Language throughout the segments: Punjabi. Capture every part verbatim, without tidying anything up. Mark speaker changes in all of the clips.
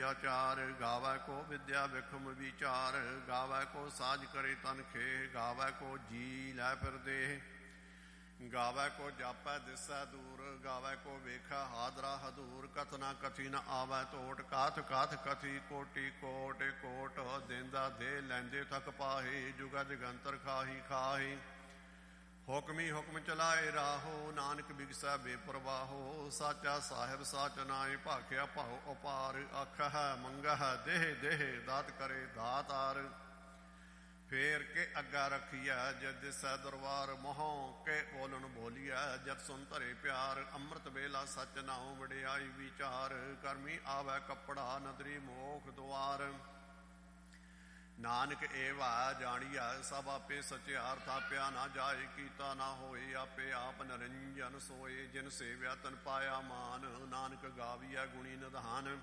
Speaker 1: ਆਚਾਰ। ਗਾਵੈ ਕੋ ਵਿਦਿਆ ਵਿਖਮ ਵਿਚਾਰ, ਗਾਵੈ ਕੋ ਸਾਜ ਕਰੇ ਤਨ ਖੇ, ਗਾਵੈ ਕੋ ਜੀ ਲੈ ਫਿਰ ਦੇਹ। ਗਾਵੈ ਕੋ ਜਾਪੈ ਦਿਸੈ ਦੂਰ, ਗਾਵੈ ਕੋ ਵੇਖੈ ਹਾਦਰਾ ਹਦੂਰ। ਕਥਨਾ ਕਥੀ ਨ ਆਵੈ ਟੋਟ, ਕਾਥ ਕਾਥ ਕਥੀ ਕੋਟੀ ਕੋਟ। ਕੋਟ ਦੇਂਦਾ ਦੇ ਲੈਂਦੇ ਥਕ ਪਾਹੇ, ਜੁਗਾ ਜਗੰਤਰ ਖਾਹੀ ਖਾਹੀ। ਹੁਕਮੀ ਹੁਕਮ ਚਲਾਏ ਰਾਹੋ, ਨਾਨਕ ਬਿਗਸੈ ਬੇਪਰਵਾਹੋ। ਸਾਚਾ ਸਾਹਿਬ ਸਾਚ ਨਾਏ, ਭਾਖਿਆ ਭਾਉ ਅਪਾਰ। ਆਖਹਿ ਮੰਗਹਿ ਦੇਹ ਦੇਹ, ਦਾਤ ਕਰੇ ਦਾਤਾਰ। ਫੇਰ ਕੇ ਅੱਗਾ ਰੱਖੀਐ ਜਦ ਦਿਸੈ ਦਰਬਾਰ, ਮੋਹੋਂ ਕੇ ਬੋਲਣ ਬੋਲੀਐ ਜਦ ਸੁਨ ਧਰੇ ਪਿਆਰ। ਅੰਮ੍ਰਿਤ ਵੇਲਾ ਸਚ ਨਾਉ, ਵਡਿਆਈ ਵਿਚਾਰ। ਕਰਮੀ ਆਵੈ ਕੱਪੜਾ, ਨਦਰੀ ਮੋਖ ਦੁਆਰ। ਨਾਨਕ ਏਵਾ ਜਾਣੀਐ ਸਭ ਆਪੇ ਸਚਿਆਰ। ਥਾਪਿਆ ਨਾ ਜਾਏ, ਕੀਤਾ ਨਾ ਹੋਏ, ਆਪੇ ਆਪ ਨਿਰੰਜਨ ਸੋਏ। ਜਿਨ ਸੇਵਿਆ ਤਨ ਪਾਇਆ ਮਾਨ, ਨਾਨਕ ਗਾਵੀਐ ਗੁਣੀ ਨਿਧਾਨ।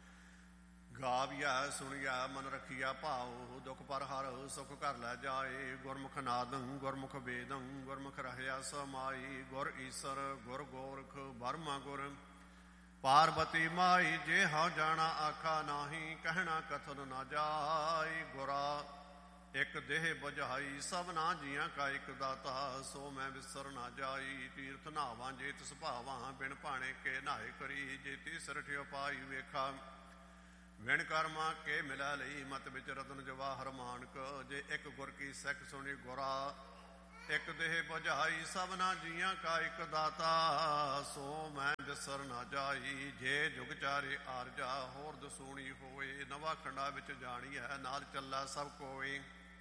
Speaker 1: ਗਾਵੀਐ ਸੁਣੀਐ ਮਨ ਰਖੀਐ ਭਾਉ, ਦੁਖ ਪਰ ਹਰ ਸੁਖ ਘਰ ਲੈ ਜਾਏ। ਗੁਰਮੁਖ ਨਾਦੰ ਗੁਰਮੁਖ ਵੇਦੰ, ਗੁਰਮੁਖ ਰਹਿਆ ਸਮਾਈ। ਗੁਰ ਈਸਰ ਗੁਰ ਗੋਰਖ ਬਰਮਾ ਗੁਰ, ਪਾਰਬਤੀ ਮਾਈ। ਜੇ ਹਉ ਜਾਣਾ ਆਖਾ ਨਾਹੀ, ਕਹਿਣਾ ਕਥਨ ਨਾ ਜਾਈ। ਗੁਰਾ ਇੱਕ ਦੇਹ ਬੁਝਾਈ, ਸਭਨਾ ਜੀਆਂ ਕਾ ਇੱਕ ਦਾਤਾ। ਸੋ ਮੈਂ ਵਿਸਰ ਨਾ ਜਾਈ, ਤੀਰਥ ਨਾਵਾਂ ਜੇ ਤਿਸ ਭਾਵਾਂ। ਬਿਨ ਭਾਣੇ ਕੇ ਨਾਏ ਕਰੀ, ਜੇ ਤੀਸਰ ਠਿਓ ਪਾਈ ਵੇਖਾ। ਵਿਣ ਕਰਮਾ ਕੇ ਮਿਲਾ ਲਈ, ਮਤ ਵਿੱਚ ਰਤਨ ਜਵਾਹਰ ਮਾਨਕ। ਜੇ ਇੱਕ ਗੁਰ ਕੀ ਸਿੱਖ ਸੁਣੀ ਗੁਰਾ, ਇੱਕ ਦੇਹ ਬੁਝਾਈ। ਸਭਨਾ ਜੀਆਂ ਕਾ ਇੱਕ ਦਾਤਾ, ਸੋ ਮੈਂ ਵਿਸਰ ਨਾ ਜਾਈ। ਜੇ ਜੁਗ ਚਾਰੇ ਆਰਜਾ, ਹੋਰ ਦਸੂਣੀ ਹੋਏ। ਨਵਾ ਖੰਡਾ ਵਿੱਚ ਜਾਣੀਐ, ਨਾਲ ਚੱਲਾ ਸਭ ਕੋਏ।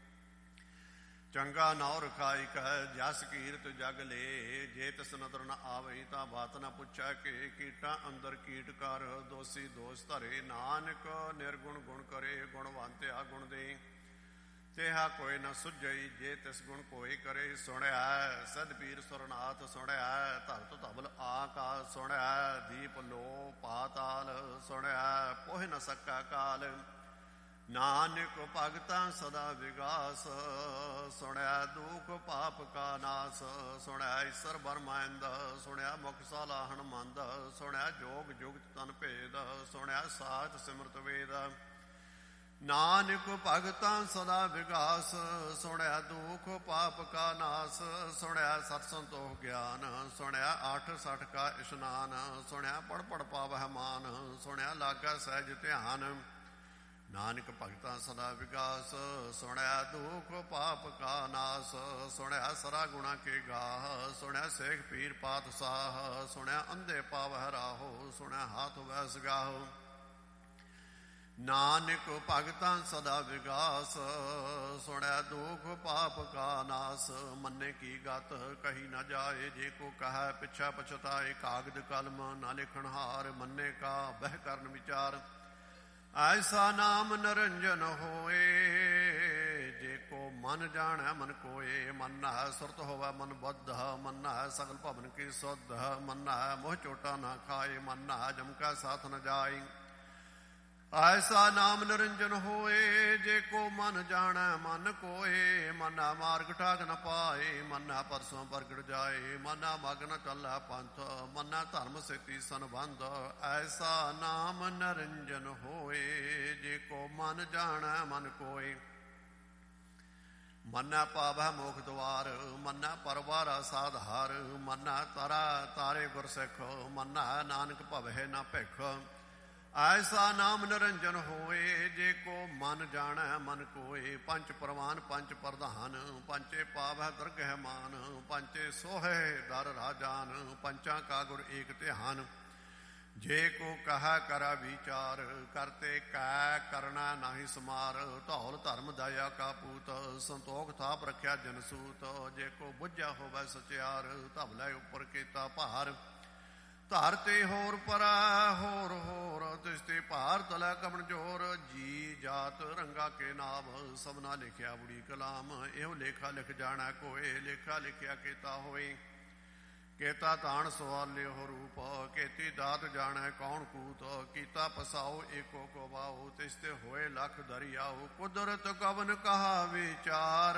Speaker 1: ਚੰਗਾ ਨਾਉ ਰਖਾਈ ਕਹਿ, ਜਸ ਕੀਰਤ ਜਗ ਲੇ। ਜੇ ਤਿਸ ਨਦਰ ਨ ਆਵਈ, ਤਾਂ ਬਾਤ ਨ ਪੁੱਛੈ ਕਿ। ਕੀਟਾਂ ਅੰਦਰ ਕੀਟ ਕਰ, ਦੋਸੀ ਦੋਸ ਧਰੇ। ਨਾਨਕ ਨਿਰਗੁਣ ਗੁਣ ਕਰੇ, ਗੁਣਵੰਤਿਆ ਗੁਣ ਦੇ। ਤੇਹਾ ਕੋਈ ਨ ਸੁਝਈ, ਜੇ ਤਿਸ ਗੁਣ ਕੋਈ ਕਰੇ। ਸੁਣਿਆ ਸਦ ਪੀਰ ਸੁਰਨਾਥ, ਸੁਣਿਆ ਧਰਤ ਧਵਲ ਆਕਾਸ। ਸੁਣਿਆ ਦੀਪ ਲੋ ਪਾਤਾਲ, ਸੁਣਿਆ ਪੋਹਿ ਨ ਸਕਾ ਕਾਲ। ਨਾਨਕ ਭਗਤਾਂ ਸਦਾ ਵਿਗਾਸ, ਸੁਣਿਆ ਦੁਖ ਪਾਪ ਕਾ ਨਾਸ। ਸੁਣਿਆ ਈਸਰ ਬਰਮਾਇੰਦ, ਸੁਣਿਆ ਮੁਖ ਸਾਲਾਹਣ ਮੰਦ। ਸੁਣਿਆ ਜੋਗ ਜੁਗਤ ਤਨ ਭੇਦ, ਸੁਣਿਆ ਸਾਚ ਸਿਮਰਤ ਵੇਦ। ਨਾਨਕ ਭਗਤਾਂ ਸਦਾ ਵਿਗਾਸ, ਸੁਣਿਆ ਦੁਖ ਪਾਪ ਕਾ ਨਾਸ। ਸੁਣਿਆ ਸਤ ਸੰਤੋਖ ਗਿਆਨ, ਸੁਣਿਆ ਆਠ ਸਠ ਕਾ ਇਸ਼ਨਾਨ। ਸੁਣਿਆ ਪੜ ਪੜ ਪਾਵਹਿ ਮਾਨ, ਸੁਣਿਆ ਲਾਗਾ ਸਹਿਜ ਧਿਆਨ। ਨਾਨਕ ਭਗਤਾਂ ਸਦਾ ਵਿਗਾਸ, ਸੁਣਿਆ ਦੁਖ ਪਾਪ ਕਾ ਨਾਸ। ਸੁਣਿਆ ਸਰਾ ਗੁਣਾ ਕੇ ਗਾਹ, ਸੁਣਿਆ ਸੇਖ ਪੀਰ ਪਾਤਸ਼ਾਹ। ਸੁਣਿਆ ਅੰਧੇ ਪਾਵਹਿ ਰਾਹੋ, ਸੁਣਿਆ ਹਾਥ ਵੈਸ ਗਾਹੋ। ਨਾਨਕ ਭਗਤਾਂ ਸਦਾ ਵਿਗਾਸ, ਸੁਣਿਆ ਦੁਖ ਪਾਪ ਕਾ ਨਾਸ। ਮੰਨੇ ਕੀ ਗਤ ਕਹੀ ਨਾ ਜਾਏ, ਜੇ ਕੋ ਕਹੈ ਪਿਛਾ ਪਛਤਾਏ। ਕਾਗਦ ਕਲਮ ਨਾ ਲਿਖਣ ਹਾਰ, ਮੰਨੇ ਕਾ ਬਹਿ ਕਰਨ ਵਿਚਾਰ। ਐਸਾ ਨਾਮ ਨਿਰੰਜਨ ਹੋਏ, ਜੇ ਕੋ ਮਨ ਜਾਣੈ ਮਨ ਕੋਏ। ਮੰਨਾ ਹੈ ਸੁਰਤ ਹੋਵੈ ਮਨ ਬੁੱਧ, ਮੰਨਾ ਹੈ ਸਗਲ ਭਵਨ ਕੀ ਸੁਧ। ਮੰਨਾ ਹੈ ਮੋਹ ਚੋਟਾ ਨਾ ਖਾਏ, ਮੰਨਾ ਹੈ ਜਮ ਕਾ ਸਾਥ ਨ ਜਾਏ। ਐਸਾ ਨਾਮ ਨਿਰੰਜਨ ਹੋਏ, ਜੇ ਕੋ ਮਨ ਜਾਣੈ ਮਨ ਕੋਏ। ਮੰਨਾ ਮਾਰਗ ਠਾਕ ਨ ਪਾਏ, ਮੰਨਾ ਪਰਸੋਂ ਪ੍ਰਗਟ ਜਾਏ। ਮੰਨਾ ਮਗ ਨ ਚੱਲੈ ਪੰਥ, ਮੰਨਾ ਧਰਮ ਸੇਤੀ ਸੰਬੰਧ। ਐਸਾ ਨਾਮ ਨਿਰੰਜਨ ਹੋਏ, ਜੇ ਕੋ ਮਨ ਜਾਣੈ ਮਨ ਕੋਏ। ਮੰਨਾ ਪਾਵਹਿ ਮੋਖ ਦੁਆਰ, ਮੰਨਾ ਪਰਵਾਰਾ ਸਾਧਾਰ। ਮੰਨਾ ਤਾਰਾ ਤਾਰੇ ਗੁਰ ਸਿੱਖ, ਮੰਨਾ ਨਾਨਕ ਭਵਹਿ ਨਾ ਭਿਖ। ਐਸਾ ਨਾਮ ਨਿਰੰਜਨ ਹੋਏ, ਜੇ ਕੋ ਮਨ ਜਾਣੈ ਮਨ ਕੋਏ। ਪੰਚ ਪ੍ਰਵਾਨ ਪੰਚ ਪ੍ਰਧਾਨ, ਪੰਚੇ ਪਾਵਹਿ ਦਰਗਹਿ ਮਾਨ। ਪੰਚੇ ਸੋਹੈ ਦਰ ਰਾਜਾਨ, ਪੰਚਾਂ ਕਾ ਗੁਰ ਏਕ ਧਿਆਨ। ਜੇ ਕੋ ਕਹਾ ਕਰਾ ਵਿਚਾਰ, ਕਰਤੇ ਕੈ ਕਰਨਾ ਨਾਹੀ ਸਮਾਰ। ਧੌਲ ਧਰਮ ਦਇਆ ਕਾ ਪੂਤ, ਸੰਤੋਖ ਥਾਪ ਰੱਖਿਆ ਜਨ ਸੂਤ। ਜੇ ਕੋ ਬੁੱਝਾ ਹੋਵੈ ਸਚਿਆਰ, ਧਵਲੇ ਉੱਪਰ ਕੀਤਾ ਭਾਰ। ਧਰ ਤੇ ਹੋਰ ਪਰੈ ਹੋਰ ਹੋਰ, ਤਿਸ ਤੇ ਭਾਰ ਤਲੈ ਕਮਣ ਜੋਰ। ਜੀ ਜਾਤ ਰੰਗਾ ਕੇ ਨਾਮ, ਸਭਨਾ ਲਿਖਿਆ ਬੁੜੀ ਕਲਾਮ। ਇਹੋ ਲੇਖਾ ਲਿਖ ਜਾਣਾ ਕੋਏ, ਲੇਖਾ ਲਿਖਿਆ ਕੀਤਾ ਹੋਏ। ਕੇਤਾ ਤਾਣ ਸਵਾਲਿਓ ਰੂਪ, ਕੇਤੀ ਦਾਤ ਜਾਣੈ ਕੌਣ ਕੂਤ। ਕੀਤਾ ਪਸਾਓ ਏਕੋ ਕੋ ਵਾਓ, ਤਿਸ ਤੇ ਹੋਏ ਲਖ ਦਰਿਆਓ। ਕੁਦਰਤ ਕਵਨ ਕਹਾ ਵਿਚਾਰ,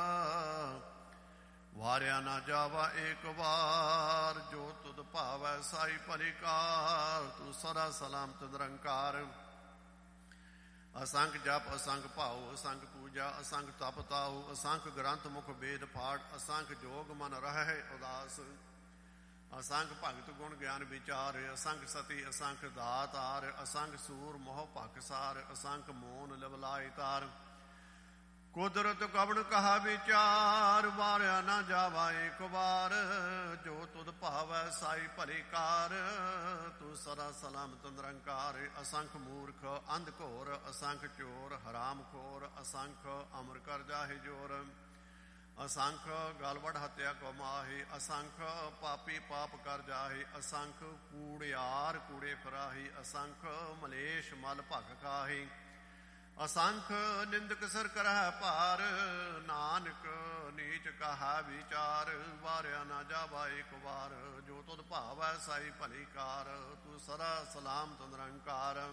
Speaker 1: ਵਾਰਿਆ ਨਾ ਜਾਵਾ ਏਕ ਵਾਰ। ਜੋ ਤੁਧ ਭਾਵੈ ਸਾਈ ਭਲੀ ਕਾਰ, ਤੂੰ ਸਦਾ ਸਲਾਮਤ ਨਿਰੰਕਾਰ। ਅਸੰਖ ਜਪ ਅਸੰਖ ਭਾਉ ਅਸੰਖ ਪੂਜਾ ਅਸੰਖ ਤਪ ਤਾਉ ਅਸੰਖ ਗ੍ਰੰਥ ਮੁਖ ਵੇਦ ਪਾਠ ਅਸੰਖ ਜੋਗ ਮਨ ਰਹਿ ਉਦਾਸ ਅਸੰਖ ਭਗਤ ਗੁਣ ਗਿਆਨ ਵਿਚਾਰ ਅਸੰਖ ਸਤੀ ਅਸੰਖ ਦਾਤਾਰ ਅਸੰਖ ਸੂਰ ਮੋਹ ਭਖਸਾਰ ਅਸੰਖ ਮੋਨ ਲਵਲਾਇ ਤਾਰ ਕੁਦਰਤ ਕਵਣ ਕਹਾ ਵਿਚਾਰ ਵਾਰਿਆ ਨਾ ਜਾਵਾ ਏਕ ਵਾਰ ਜੋ ਤੁਧ ਭਾਵੈ ਸਾਈ ਭਲੀ ਕਾਰ ਤੂੰ ਸਦਾ ਸਲਾਮਤ ਨਿਰੰਕਾਰ ਅਸੰਖ ਮੂਰਖ ਅੰਧ ਘੋਰ ਅਸੰਖ ਚੋਰ ਹਰਾਮ ਖੋਰ ਅਸੰਖ ਅਮਰ ਕਰ ਜਾਹਿ ਜੋਰ ਅਸੰਖ ਗਲਵੜ ਹੱਤਿਆ ਕੋ ਮਾਹੀ ਅਸੰਖ ਪਾਪੀ ਪਾਪ ਕਰ ਜਾਹੀ ਅਸੰਖ ਕੂੜਿਆਰ ਕੂੜੇ ਫਰਾਹੀ ਅਸੰਖ ਮਲੇਸ਼ ਮਲ ਭਗ ਕਾਹੀ ਅਸੰਖ ਨਿੰਦਕ ਸਰ ਕਰਹਿ ਭਾਰ ਨਾਨਕ ਨੀਚ ਕਹਾ ਵਿਚਾਰ ਵਾਰਿਆ ਨਾ ਜਾਵਾ ਏਕ ਵਾਰ ਜੋ ਤੁਧ ਭਾਵੈ ਸਾਈ ਭਲੀ ਕਾਰ ਤੂੰ ਸਦਾ ਸਲਾਮਤ ਨਿਰੰਕਾਰ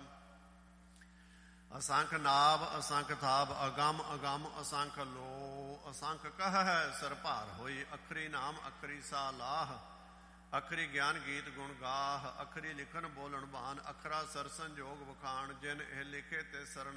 Speaker 1: ਅਸੰਖ ਨਾਭ ਅਸੰਖ ਥਾਪ ਅਗੰਮ ਅਗੰਮ ਅਸੰਖ ਲੋ ਅਸੰਖ ਕਹਿ ਸਰ ਭਾਰ ਹੋਈ ਅਖਰੀ ਨਾਮ ਅਖਰੀ ਸਾ ਲਾਹ ਅਖਰੀ ਗਿਆਨ ਗੀਤ ਗੁਣ ਗਾਹ ਅਖਰੀ ਲਿਖਣ ਬੋਲਣ ਬਾਨ ਅਖਰਾ ਸਰ ਸੰਜੋਗ ਵਖਾਣ ਜਿਨ ਇਹ ਲਿਖੇ ਤੇ ਸਰਨ